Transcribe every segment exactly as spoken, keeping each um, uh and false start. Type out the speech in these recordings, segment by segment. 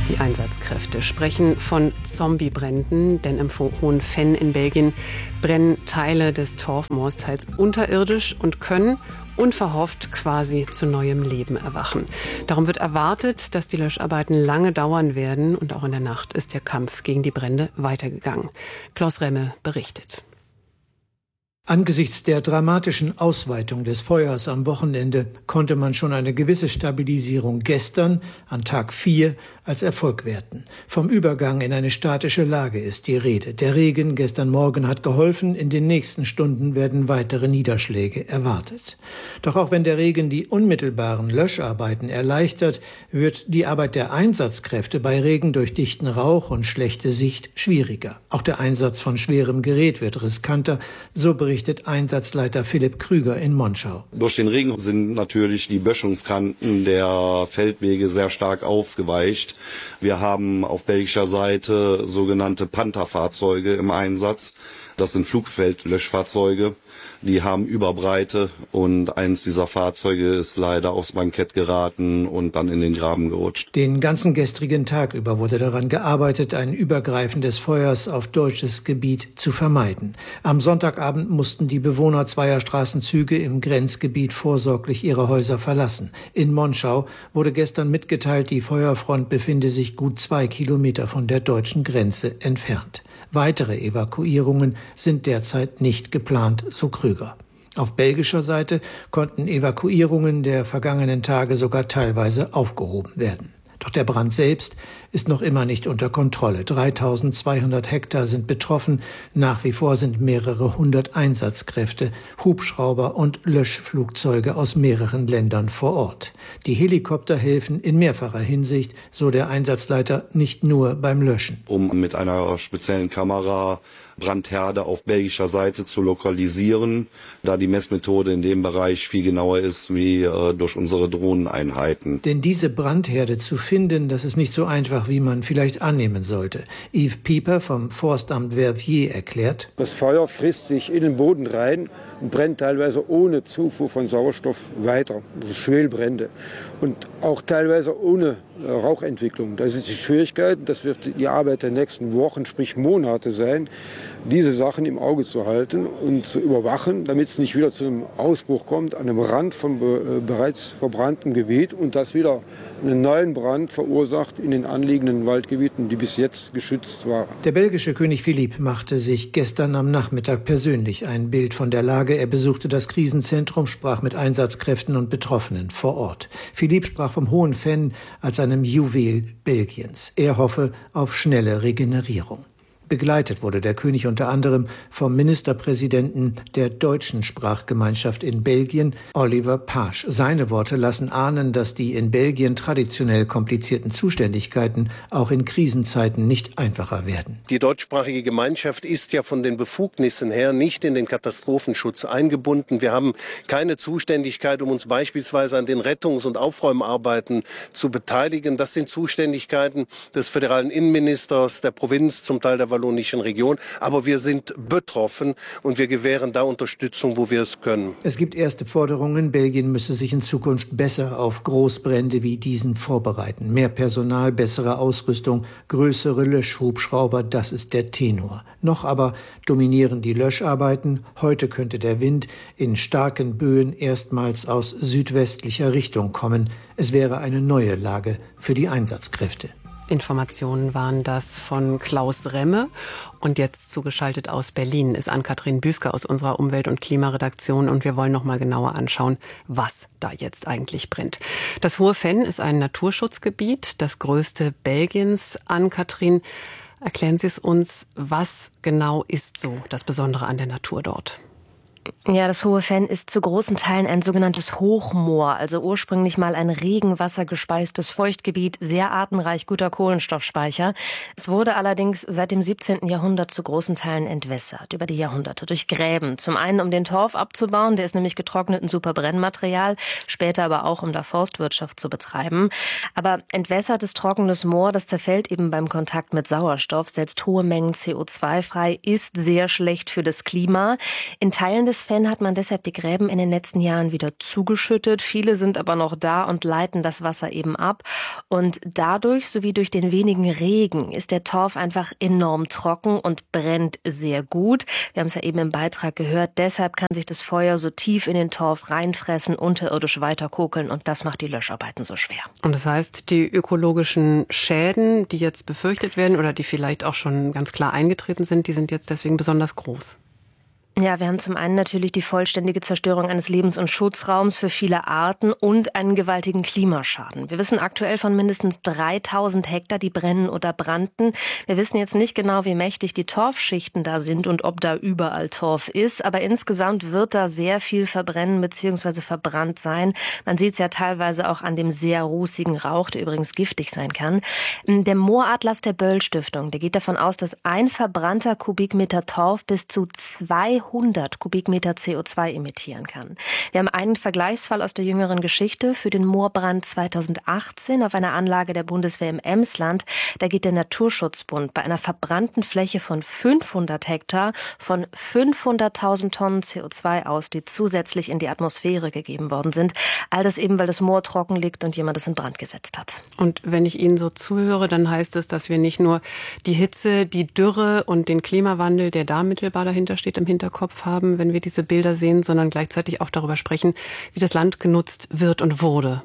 Die Einsatzkräfte sprechen von Zombiebränden, denn im Hohen Venn in Belgien brennen Teile des Torfmoors teils unterirdisch und können unverhofft quasi zu neuem Leben erwachen. Darum wird erwartet, dass die Löscharbeiten lange dauern werden und auch in der Nacht ist der Kampf gegen die Brände weitergegangen. Klaus Remme berichtet. Angesichts der dramatischen Ausweitung des Feuers am Wochenende konnte man schon eine gewisse Stabilisierung gestern, an Tag vier, als Erfolg werten. Vom Übergang in eine statische Lage ist die Rede. Der Regen gestern Morgen hat geholfen, in den nächsten Stunden werden weitere Niederschläge erwartet. Doch auch wenn der Regen die unmittelbaren Löscharbeiten erleichtert, wird die Arbeit der Einsatzkräfte bei Regen durch dichten Rauch und schlechte Sicht schwieriger. Auch der Einsatz von schwerem Gerät wird riskanter, so berichtet Einsatzleiter Philipp Krüger in Monschau. Durch den Regen sind natürlich die Böschungskanten der Feldwege sehr stark aufgeweicht. Wir haben auf belgischer Seite sogenannte Panther-Fahrzeuge im Einsatz. Das sind Flugfeldlöschfahrzeuge. Die haben Überbreite und eins dieser Fahrzeuge ist leider aufs Bankett geraten und dann in den Graben gerutscht. Den ganzen gestrigen Tag über wurde daran gearbeitet, ein Übergreifen des Feuers auf deutsches Gebiet zu vermeiden. Am Sonntagabend mussten die Bewohner zweier Straßenzüge im Grenzgebiet vorsorglich ihre Häuser verlassen. In Monschau wurde gestern mitgeteilt, die Feuerfront befinde sich gut zwei Kilometer von der deutschen Grenze entfernt. Weitere Evakuierungen sind derzeit nicht geplant, so Krüger. Auf belgischer Seite konnten Evakuierungen der vergangenen Tage sogar teilweise aufgehoben werden. Doch der Brand selbst ist noch immer nicht unter Kontrolle. dreitausendzweihundert Hektar sind betroffen. Nach wie vor sind mehrere hundert Einsatzkräfte, Hubschrauber und Löschflugzeuge aus mehreren Ländern vor Ort. Die Helikopter helfen in mehrfacher Hinsicht, so der Einsatzleiter, nicht nur beim Löschen. Um mit einer speziellen Kamera Brandherde auf belgischer Seite zu lokalisieren, da die Messmethode in dem Bereich viel genauer ist wie äh, durch unsere Drohneneinheiten. Denn diese Brandherde zu finden, das ist nicht so einfach, wie man vielleicht annehmen sollte. Yves Pieper vom Forstamt Verviers erklärt: Das Feuer frisst sich in den Boden rein und brennt teilweise ohne Zufuhr von Sauerstoff weiter. Das sind Schwelbrände. Und auch teilweise ohne äh, Rauchentwicklung. Das ist die Schwierigkeit. Das wird die Arbeit der nächsten Wochen, sprich Monate sein, diese Sachen im Auge zu halten und zu überwachen, damit es nicht wieder zu einem Ausbruch kommt an einem Rand von be- bereits verbranntem Gebiet und das wieder einen neuen Brand verursacht in den anliegenden Waldgebieten, die bis jetzt geschützt waren. Der belgische König Philipp machte sich gestern am Nachmittag persönlich ein Bild von der Lage. Er besuchte das Krisenzentrum, sprach mit Einsatzkräften und Betroffenen vor Ort. Philipp sprach vom Hohen Venn als einem Juwel Belgiens. Er hoffe auf schnelle Regenerierung. Begleitet wurde der König unter anderem vom Ministerpräsidenten der deutschen Sprachgemeinschaft in Belgien, Oliver Pasch. Seine Worte lassen ahnen, dass die in Belgien traditionell komplizierten Zuständigkeiten auch in Krisenzeiten nicht einfacher werden. Die deutschsprachige Gemeinschaft ist ja von den Befugnissen her nicht in den Katastrophenschutz eingebunden. Wir haben keine Zuständigkeit, um uns beispielsweise an den Rettungs- und Aufräumarbeiten zu beteiligen. Das sind Zuständigkeiten des föderalen Innenministers, der Provinz, zum Teil der wallonischen Region. Aber wir sind betroffen und wir gewähren da Unterstützung, wo wir es können. Es gibt erste Forderungen. Belgien müsse sich in Zukunft besser auf Großbrände wie diesen vorbereiten. Mehr Personal, bessere Ausrüstung, größere Löschhubschrauber, das ist der Tenor. Noch aber dominieren die Löscharbeiten. Heute könnte der Wind in starken Böen erstmals aus südwestlicher Richtung kommen. Es wäre eine neue Lage für die Einsatzkräfte. Informationen waren das von Klaus Remme. Und jetzt zugeschaltet aus Berlin ist Ann-Kathrin Büsker aus unserer Umwelt- und Klimaredaktion. Und wir wollen noch mal genauer anschauen, was da jetzt eigentlich brennt. Das Hohe Venn ist ein Naturschutzgebiet, das größte Belgiens. Ann-Kathrin, erklären Sie es uns, was genau ist so das Besondere an der Natur dort? Ja, das Hohe Venn ist zu großen Teilen ein sogenanntes Hochmoor, also ursprünglich mal ein regenwassergespeistes Feuchtgebiet, sehr artenreich, guter Kohlenstoffspeicher. Es wurde allerdings seit dem siebzehnten Jahrhundert zu großen Teilen entwässert, über die Jahrhunderte, durch Gräben. Zum einen, um den Torf abzubauen, der ist nämlich getrocknet ein super Brennmaterial, später aber auch, um da Forstwirtschaft zu betreiben. Aber entwässertes, trockenes Moor, das zerfällt eben beim Kontakt mit Sauerstoff, setzt hohe Mengen C O zwei frei, ist sehr schlecht für das Klima. In Teilen des des Venn hat man deshalb die Gräben in den letzten Jahren wieder zugeschüttet. Viele sind aber noch da und leiten das Wasser eben ab. Und dadurch, sowie durch den wenigen Regen, ist der Torf einfach enorm trocken und brennt sehr gut. Wir haben es ja eben im Beitrag gehört. Deshalb kann sich das Feuer so tief in den Torf reinfressen, unterirdisch weiterkokeln und das macht die Löscharbeiten so schwer. Und das heißt, die ökologischen Schäden, die jetzt befürchtet werden oder die vielleicht auch schon ganz klar eingetreten sind, die sind jetzt deswegen besonders groß. Ja, wir haben zum einen natürlich die vollständige Zerstörung eines Lebens- und Schutzraums für viele Arten und einen gewaltigen Klimaschaden. Wir wissen aktuell von mindestens dreitausend Hektar, die brennen oder brannten. Wir wissen jetzt nicht genau, wie mächtig die Torfschichten da sind und ob da überall Torf ist. Aber insgesamt wird da sehr viel verbrennen bzw. verbrannt sein. Man sieht es ja teilweise auch an dem sehr rußigen Rauch, der übrigens giftig sein kann. Der Mooratlas der Böll-Stiftung, der geht davon aus, dass ein verbrannter Kubikmeter Torf bis zu zweihundert Kubikmeter C O zwei emittieren kann. Wir haben einen Vergleichsfall aus der jüngeren Geschichte für den Moorbrand zweitausendachtzehn auf einer Anlage der Bundeswehr im Emsland. Da geht der Naturschutzbund bei einer verbrannten Fläche von fünfhundert Hektar von fünfhunderttausend Tonnen C O zwei aus, die zusätzlich in die Atmosphäre gegeben worden sind. All das eben, weil das Moor trocken liegt und jemand es in Brand gesetzt hat. Und wenn ich Ihnen so zuhöre, dann heißt es, dass wir nicht nur die Hitze, die Dürre und den Klimawandel, der da mittelbar dahinter steht, im Hinterkopf Kopf haben, wenn wir diese Bilder sehen, sondern gleichzeitig auch darüber sprechen, wie das Land genutzt wird und wurde.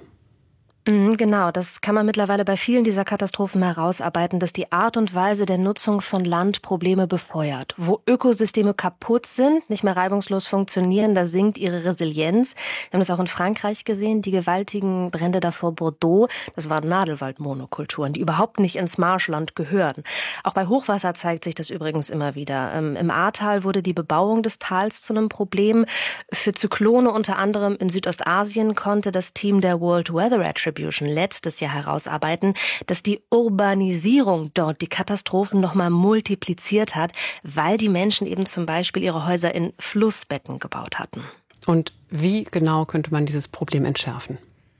Genau, das kann man mittlerweile bei vielen dieser Katastrophen herausarbeiten, dass die Art und Weise der Nutzung von Land Probleme befeuert. Wo Ökosysteme kaputt sind, nicht mehr reibungslos funktionieren, da sinkt ihre Resilienz. Wir haben das auch in Frankreich gesehen, die gewaltigen Brände da vor Bordeaux. Das waren Nadelwaldmonokulturen, die überhaupt nicht ins Marschland gehören. Auch bei Hochwasser zeigt sich das übrigens immer wieder. Im Ahrtal wurde die Bebauung des Tals zu einem Problem. Für Zyklone unter anderem in Südostasien konnte das Team der World Weather Attribution letztes Jahr herausarbeiten, dass die Urbanisierung dort die Katastrophen nochmal multipliziert hat, weil die Menschen eben zum Beispiel ihre Häuser in Flussbetten gebaut hatten. Und wie genau könnte man dieses Problem entschärfen?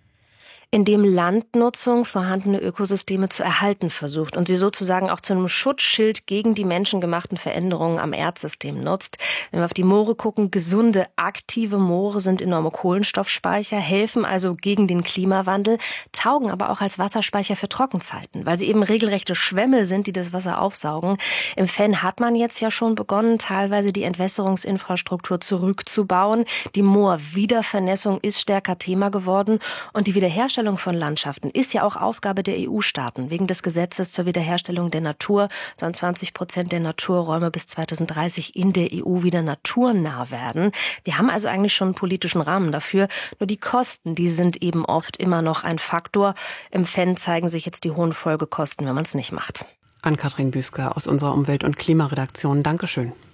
Indem Landnutzung vorhandene Ökosysteme zu erhalten versucht und sie sozusagen auch zu einem Schutzschild gegen die menschengemachten Veränderungen am Erdsystem nutzt. Wenn wir auf die Moore gucken, gesunde, aktive Moore sind enorme Kohlenstoffspeicher, helfen also gegen den Klimawandel, taugen aber auch als Wasserspeicher für Trockenzeiten, weil sie eben regelrechte Schwämme sind, die das Wasser aufsaugen. Im Venn hat man jetzt ja schon begonnen, teilweise die Entwässerungsinfrastruktur zurückzubauen. Die Moorwiedervernässung ist stärker Thema geworden und die Wiederherstellung von Landschaften ist ja auch Aufgabe der E U-Staaten. Wegen des Gesetzes zur Wiederherstellung der Natur sollen zwanzig Prozent der Naturräume bis zweitausenddreißig in der E U wieder naturnah werden. Wir haben also eigentlich schon einen politischen Rahmen dafür. Nur die Kosten, die sind eben oft immer noch ein Faktor. Im Venn zeigen sich jetzt die hohen Folgekosten, wenn man es nicht macht. Ann-Kathrin Büsker aus unserer Umwelt- und Klimaredaktion. Dankeschön.